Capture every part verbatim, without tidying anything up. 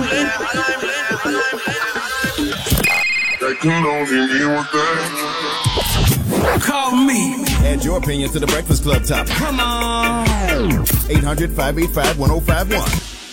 Call me. Add your opinion to the Breakfast Club topic. Come on. eight hundred, five eight five, one oh five one.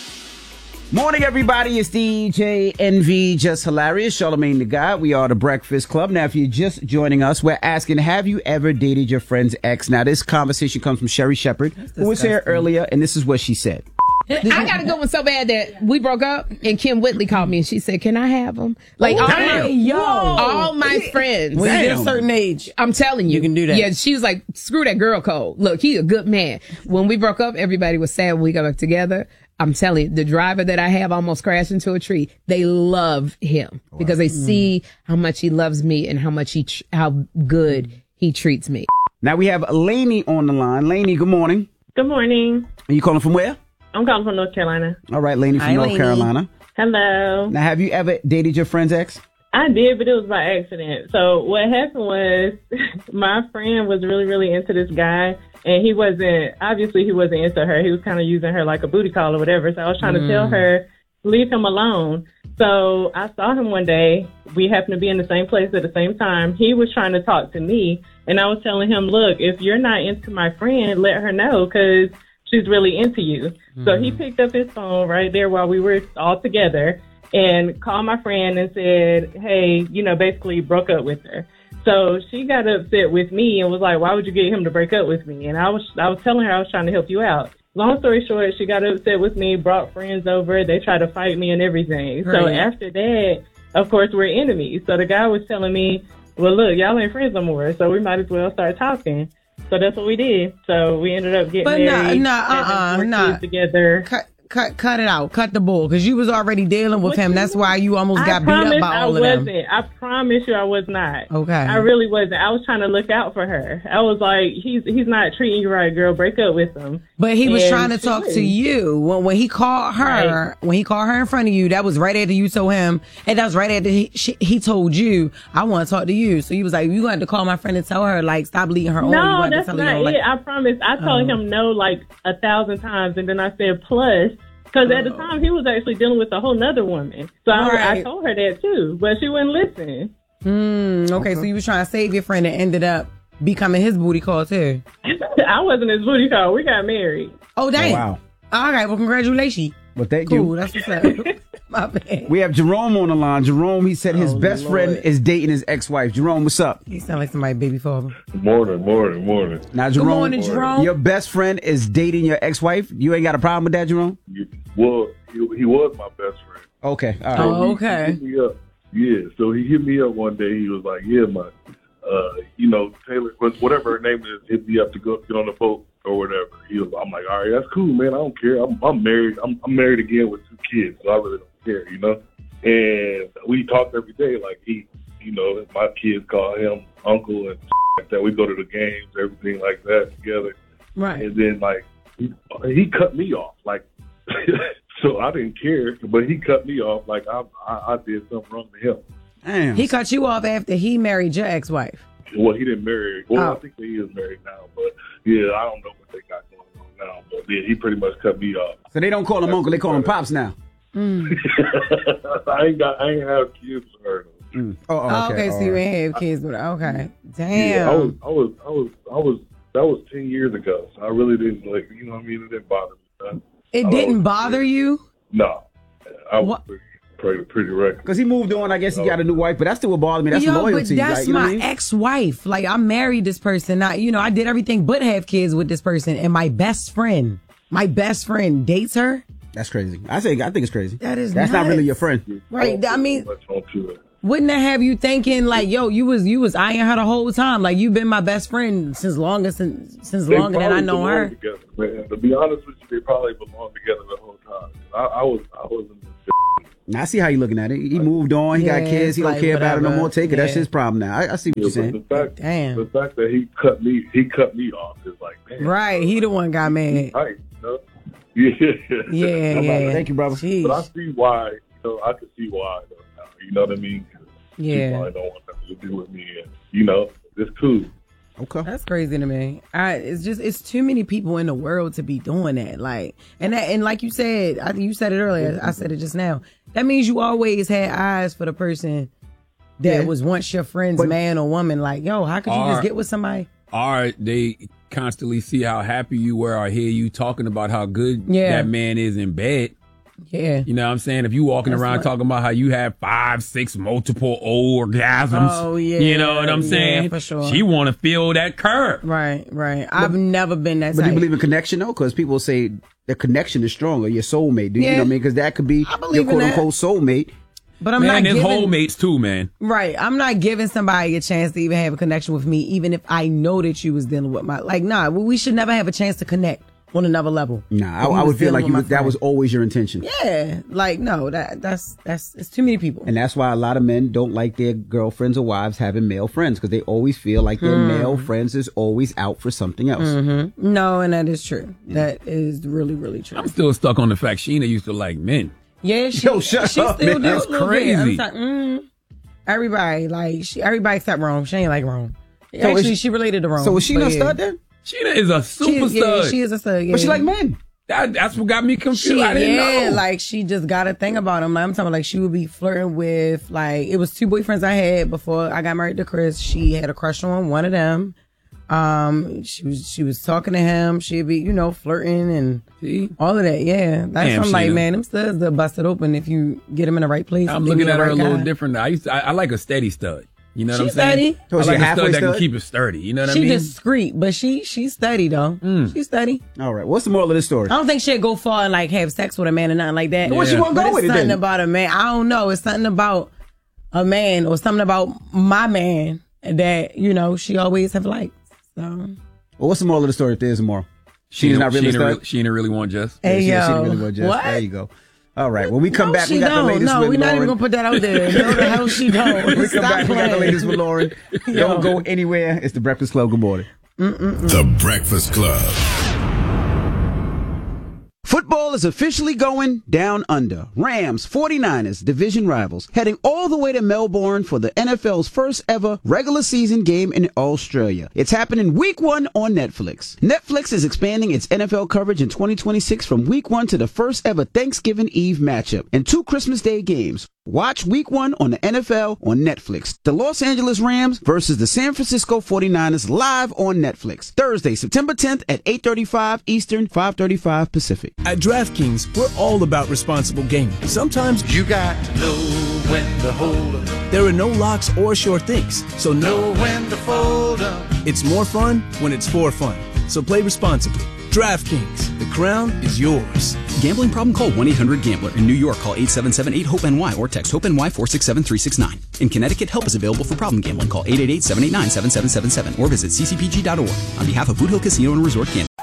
Morning, everybody. It's D J N V, Just Hilarious, Charlamagne the God. We are the Breakfast Club. Now, if you're just joining us, we're asking, have you ever dated your friend's ex? Now, this conversation comes from Sherry Shepard, who was here earlier, and this is what she said. I got to go one so bad that we broke up, and Kim Whitley called me and she said, "Can I have him?" Like, all my, yo. all my friends. When you get a certain age, I'm telling you, you can do that. Yeah, she was like, "Screw that girl code. Look, he's a good man." When we broke up, everybody was sad when we got back together. I'm telling you, the driver that I have almost crashed into a tree. They love him because they see how much he loves me and how much he, tr- how good he treats me. Now we have Lainey on the line. Lainey, good morning. Good morning. Are you calling from where? I'm calling from North Carolina. All right, Lainey from Hi, North Lainey. Carolina. Hello. Now, have you ever dated your friend's ex? I did, but it was by accident. So what happened was my friend was really, really into this guy, and he wasn't, obviously he wasn't into her. He was kind of using her like a booty call or whatever. So I was trying mm. to tell her, leave him alone. So I saw him one day. We happened to be in the same place at the same time. He was trying to talk to me, and I was telling him, look, if you're not into my friend, let her know, because she's really into you. Mm-hmm. So he picked up his phone right there while we were all together and called my friend and said, hey, you know, basically broke up with her. So she got upset with me and was like, why would you get him to break up with me? And I was, I was telling her I was trying to help you out. Long story short, she got upset with me, brought friends over. They tried to fight me and everything. Right. So after that, of course, we're enemies. So the guy was telling me, well, look, y'all ain't friends no more. So we might as well start talking. So that's what we did. So we ended up getting but married. But nah, nah, uh, uh, nah. Together. Cut, cut, cut it out. Cut the bull. Because you was already dealing with what him. That's why you almost I got beat up by all I of wasn't. them. I promise you I was not. Okay. I really wasn't. I was trying to look out for her. I was like, he's he's not treating you right, girl. Break up with him. But he was and trying to talk was. to you. When, when he called her, right. when he called her in front of you, that was right after you told him. And that was right after he, she, he told you, I want to talk to you. So he was like, you going to have to call my friend and tell her, like, stop leading her on. No, that's not her, it. like, I promise. I told oh. him no like a thousand times. And then I said plus. Because at the time, he was actually dealing with a whole nother woman. So right. I, I told her that, too. But she wouldn't listen. Mm, okay, okay, so you was trying to save your friend and ended up becoming his booty call, too. I wasn't his booty call. We got married. Oh, dang. Oh, wow. All right, well, congratulations. Well, thank cool, you. Cool, that's what's up. My bad. We have Jerome on the line. Jerome, he said his oh, best Lord. friend is dating his ex-wife. Jerome, what's up? He sound like somebody's baby father. Morning, morning, morning. Now, Jerome, Good morning, Jerome. Your best friend is dating your ex-wife. You ain't got a problem with that, Jerome? You, well, he, he was my best friend. Okay, all right. Oh, He, okay. he hit me up. Yeah, so he hit me up one day. He was like, yeah, my, uh, you know, Taylor, whatever her name is, hit me up to go get on the boat or whatever. He was, I'm like, all right, that's cool, man. I don't care. I'm, I'm married. I'm, I'm married again with two kids, so I really don't care, you know? And we talk every day. Like, he, you know, my kids call him uncle and like that. We go to the games, everything like that together. Right. And then, like, he, he cut me off. Like, so I didn't care, but he cut me off like I, I, I did something wrong to him. Damn. He cut you off after he married your ex-wife. Well, he didn't marry. Well, Oh. I think he is married now, but yeah, I don't know what they got going on now. But yeah, he pretty much cut me off. So they don't call him uncle, they call him pops now. Mm. I ain't got, I ain't have kids with her. Mm. Oh, oh, Oh, okay. okay, so all you right. ain't have kids with her. Okay. Damn. Yeah, I was, I was, I was, I was. That was ten years ago. So I really didn't like. You know what I mean? It didn't bother me. Son. It I didn't was- bother you? No, I was What? pretty, pretty, pretty reckless. Because he moved on, I guess he got a new wife, but that still would bother me. That's Yo, loyalty. but that's like, you know my what I mean? ex-wife. Like, I married this person. I, you know, I did everything but have kids with this person. And my best friend, my best friend dates her. That's crazy. I say, I think it's crazy. That is That's not nuts. really your friend. Right. don't I put mean, much onto it. wouldn't that have you thinking like, yo, you was you was eyeing her the whole time? Like, you've been my best friend since longer since since They longer than I probably know belong her. Together, man. To be honest with you, they probably belonged together the whole time. I, I was, I wasn't. Now, I see how you looking at it. He moved on. He Yeah, got kids. He it's don't like, care about it no whatever. more. Take it. That's Yeah. his problem now. I, I see what Yeah, you're but saying. the fact, Damn. the fact that he cut me, he cut me off is like, man, Right. He the one got mad. right? You know? Yeah, Yeah, yeah. Thank you, brother. Jeez. But I see why. You know, I can see why. Though, now, you know what I mean? 'Cause Yeah. He probably don't want nothing to do with me, and you know, it's cool. Okay. That's crazy to me. I, it's just it's too many people in the world to be doing that. Like and that, and like you said, I think you said it earlier. I said it just now. That means you always had eyes for the person that Yeah. was once your friend's But- man or woman. Like, yo, how could you Or- just get with somebody? Or they constantly see how happy you were or hear you talking about how good Yeah. that man is in bed. Yeah. You know what I'm saying? If you walking That's around right. talking about how you have five, six multiple orgasms. Oh, yeah. You know what I'm Yeah, saying? for sure. She want to feel that curve. Right, right. I've never been that But do type. you believe in connection though? Because people say the connection is stronger. Your soulmate. Do you Yeah. know what I mean? Because that could be I your believe in quote that. unquote soulmate. but I'm Man, not there's giving, whole mates too, man. right. I'm not giving somebody a chance to even have a connection with me, even if I know that you was dealing with my like. Nah, we we should never have a chance to connect on another level. Nah, I, If you I was would feel dealing like with you my was, that friend. was always your intention. Yeah, like no, that that's that's it's too many people. And that's why a lot of men don't like their girlfriends or wives having male friends because they always feel like their Hmm. male friends is always out for something else. Mm-hmm. No, and that is true. That is really really true. I'm still stuck on the fact Sheena used to like men. Yeah, she, Yo, shut she up, still man. do That's a little bit. crazy. I'm like, mm, everybody like she, everybody except Rome. She ain't like Rome. So is Actually, she- she related to Rome. So is she but not yeah. stud then? Sheena is a She, super is- yeah, stud. she is a stud. Yeah. But she like men. That, that's what got me confused. She, I didn't yeah, know. like she just got a thing about him. Like, I'm talking about, like she would be flirting with like it was two boyfriends I had before I got married to Chris. She had a crush on one of them. Um, she was she was talking to him. She'd be you know flirting and See? all of that. Yeah, that's Damn, I'm like Sheena. man, them studs are busted open if you get them in the right place. I'm They looking be at the her a right little guy. different. I used to, I, I like a steady stud. You know what She's I'm saying? steady. So I is she like a halfway stud that can stud? keep it sturdy. You know what She I mean? discreet, but she she's steady though. Mm. She's steady. All right. What's the moral of this story? I don't think she'd go far and like have sex with a man or nothing like that. What she wanna But go it's with it something then? about a man. I don't know. It's something about a man or something about my man that you know she always have liked. So Well, what's the moral of the story if there is a moral? She's Sheena- not really a Sheena, stud? re- Sheena really want Jess. hey Yeah, she- she yo, really was just- what? There you go. All right. When we come No, back, she we got the don't. latest No, with we're not even Lauren. gonna put that out there. No, the hell she don't. When we come Stop back, we got the playing. latest with Lauren. Don't go anywhere. It's the Breakfast Club. Good morning. The Breakfast Club. Football is officially going down under. Rams, 49ers, division rivals, heading all the way to Melbourne for the N F L's first ever regular season game in Australia. It's happening week one on Netflix. Netflix is expanding its N F L coverage in twenty twenty-six from week one to the first ever Thanksgiving Eve matchup and two Christmas Day games. Watch week one on the N F L on Netflix. The Los Angeles Rams versus the San Francisco 49ers live on Netflix. Thursday, September tenth at eight thirty-five Eastern, five thirty-five Pacific. At DraftKings, we're all about responsible gaming. Sometimes You got to know when to hold up, there are no locks or sure things, so know no, when to fold up. it's more fun when it's for fun. So play responsibly. DraftKings, the crown is yours. Gambling problem? Call one eight hundred gambler. In New York, call eight seven seven eight hope N Y or text HOPE-NY four six seven three six nine. In Connecticut, help is available for problem gambling. Call eight eight eight seven eight nine seven seven seven seven or visit c c p g dot org. On behalf of Boot Hill Casino and Resort Kansas.